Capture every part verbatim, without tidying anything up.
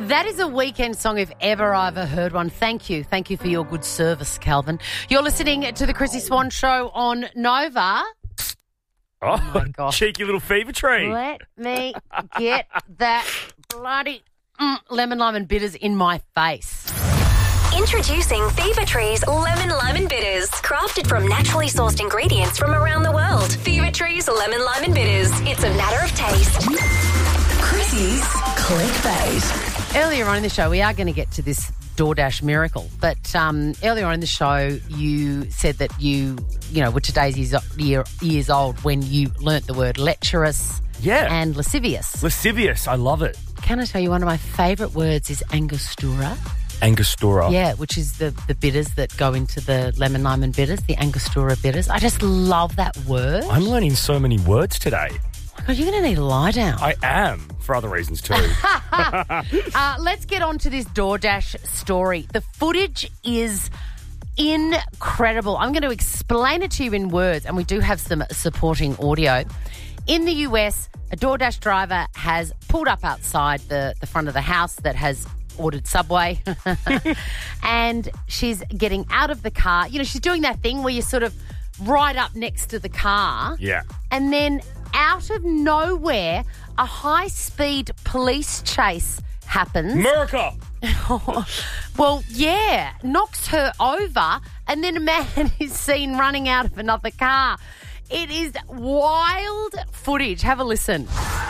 That is a weekend song if ever I've heard one. Thank you. Thank you for your good service, Calvin. You're listening to the Chrissy Swan Show on Nova. Oh, my gosh. Cheeky little fever tree. Let me get that bloody mm, lemon, lime and bitters in my face. Introducing Fever Tree's Lemon Lime and Bitters. Crafted from naturally sourced ingredients from around the world. Fever Tree's Lemon Lime and Bitters. It's a matter of taste. Chrissy's Clickbait. Earlier on in the show, we are going to get to this DoorDash miracle. But um, earlier on in the show, you said that you, you know, were today's years, year, years old when you learnt the word lecherous Yeah. and lascivious. Lascivious. I love it. Can I tell you one of my favourite words is Angostura? Angostura. Yeah, which is the, the bitters that go into the lemon, lime and bitters, the Angostura bitters. I just love that word. I'm learning so many words today. Oh my God, you're going to need to lie down. I am, for other reasons too. uh, let's get on to this DoorDash story. The footage is incredible. I'm going to explain it to you in words, and we do have some supporting audio. In the U S, a DoorDash driver has pulled up outside the, the front of the house that has ordered Subway and she's getting out of the car. You know, she's doing that thing where you're sort of right up next to the car. Yeah. And then out of nowhere, a high-speed police chase happens. America! Well, yeah, knocks her over, and then a man is seen running out of another car. It is wild footage. Have a listen.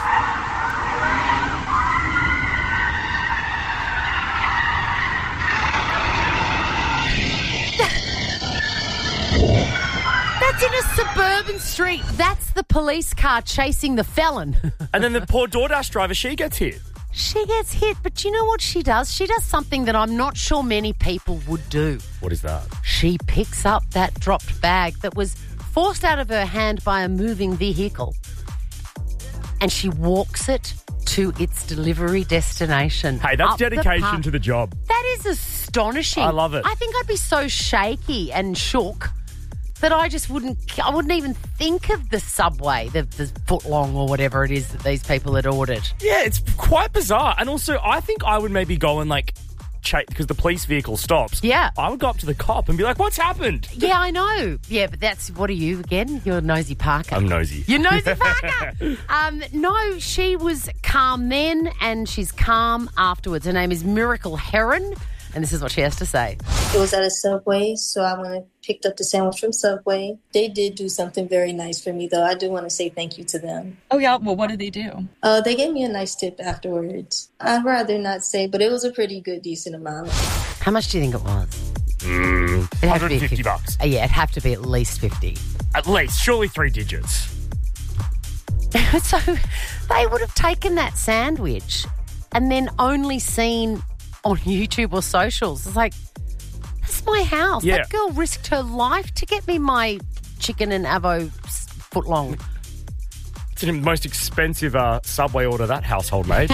That's in a suburban street. That's the police car chasing the felon. And then the poor DoorDash driver, she gets hit. She gets hit, but you know what she does? She does something that I'm not sure many people would do. What is that? She picks up that dropped bag that was forced out of her hand by a moving vehicle, and she walks it to its delivery destination. Hey, that's Up the dedication park. to the job. That is astonishing. I love it. I think I'd be so shaky and shook that I just wouldn't, I wouldn't even think of the Subway, the, the foot long or whatever it is that these people had ordered. Yeah, it's quite bizarre. And also, I think I would maybe go and like, because the police vehicle stops. Yeah. I would go up to the cop and be like, what's happened? Yeah, I know. Yeah, but that's, what are you again? You're nosy Parker. I'm nosy. You're nosy Parker. um, no, she was calm then and she's calm afterwards. Her name is Miracle Heron, and this is what she has to say. It was at a Subway, so I went and picked up the sandwich from Subway. They did do something very nice for me, though. I do want to say thank you to them. Oh, yeah? Well, what did they do? Uh, they gave me a nice tip afterwards. I'd rather not say, but it was a pretty good, decent amount. How much do you think it was? Mm, It'd have to one hundred be fifty bucks. Uh, yeah, it'd have to be at least fifty. At least, surely three digits. So they would have taken that sandwich and then only seen on YouTube or socials. It's like, that's my house. Yeah. That girl risked her life to get me my chicken and avo foot long. It's the most expensive uh, Subway order that household made.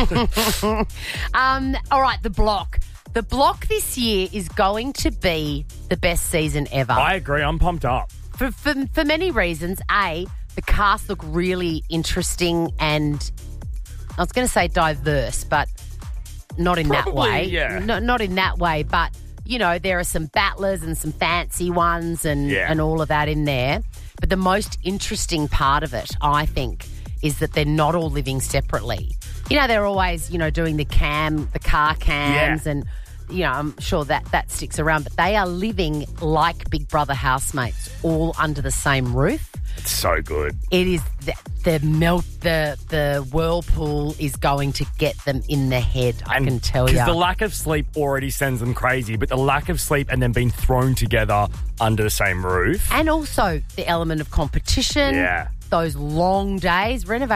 um, all right, The Block. The Block this year is going to be the best season ever. I agree. I'm pumped up. For, for, for many reasons. A, the cast look really interesting and I was going to say diverse, but not in Probably, that way. yeah. No, not in that way, but, you know, there are some battlers and some fancy ones and, Yeah. and all of that in there. But the most interesting part of it, I think, is that they're not all living separately. You know, they're always, you know, doing the cam, the car cams Yeah. and, you know, I'm sure that that sticks around. But they are living like Big Brother housemates, all under the same roof. It's so good. It is the, the melt, the the whirlpool is going to get them in the head. I And can tell you. Because the lack of sleep already sends them crazy, but the lack of sleep and then being thrown together under the same roof. And also the element of competition. Yeah. Those long days, renovation.